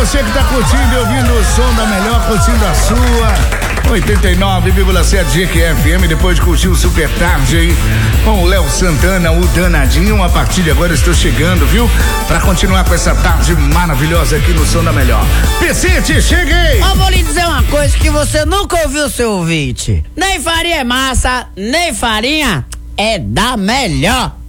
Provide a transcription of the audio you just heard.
você que tá curtindo e ouvindo o som da melhor, curtindo a sua 89,7 GQFM, depois de curtir o Super Tarde aí com o Léo Santana, o Danadinho. A partir de agora estou chegando, viu? Pra continuar com essa tarde maravilhosa aqui no som da melhor. Pecete, cheguei! Eu vou lhe dizer uma coisa que você nunca ouviu, seu ouvinte. Nem farinha é massa, nem farinha é da melhor.